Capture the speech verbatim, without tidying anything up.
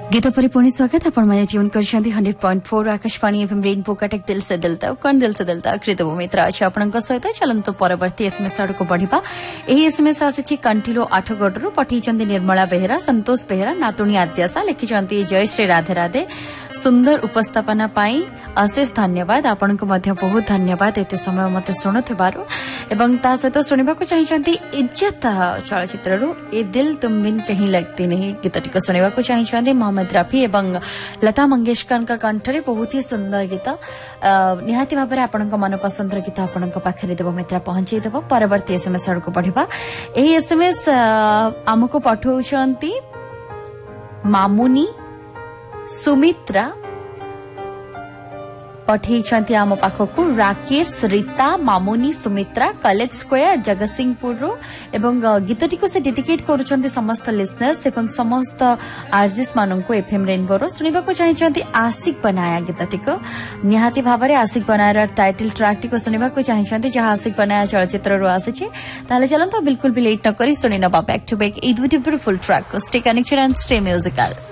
गीत पर पुणी स्वागत आपण मैंने ट्यून कर hundred point four Akashvani FM rainbow Cuttack दिल से दिल तक कौन दिल से दिल तक कृतव मित्र अच्छे आपण सहित चलतु परवर्ती एसएमएस आड़ को बढ़ा यही एसएमएस आसी कंठिलो आठगढ़ पठे निर्मला बेहरा संतोष बेहरा नातुणी आद्यासा लिखिंट जयश्री राधे राधे सुंदर उपस्थापना पाई अशेष धन्यवाद आपण को बहुत धन्यवाद एत समय मत शुणुबार एवं ता सहित शुणा चाहते इज्जत चलचित्र ए दिल तुम बिन कहीं लगती नहीं गीतटी को शुणा चाहते मोहम्मद रफी एवं लता मंगेशकर का कंठरे बहुत ही सुंदर गीत निहाती भाव में आपण मन पसंद गीत आपण पाखे देव मित्र पहुंचे देव परवर्ती एसएमएस आड़ को बढ़ा यही एसएमएस आमको पठाउछंती मामुनी सुमित्रा पठेइछंती आम पाखकु राकेश रीता मामुनी सुमित्रा कॉलेज स्क्वायर जगतसिंहपुर एवं गीतटी को से डेडिकेट करुछंती समस्त लिसनर्स एवं समस्त आरजिस माननको एफएम रेनबो रो सुनिबा को चाहछंती आशिक बनाया गीतटी को निहाती भाव में आशिक बनाया टाइटल ट्रैक टी को सुनिबा को चाहछंती जहां आशिक बनाया चलचित्र रो आसीछे ताले चलंतो बिल्कुल भी लेट न करी सुनि नबा back to back a beautiful track को stay connected and stay musical.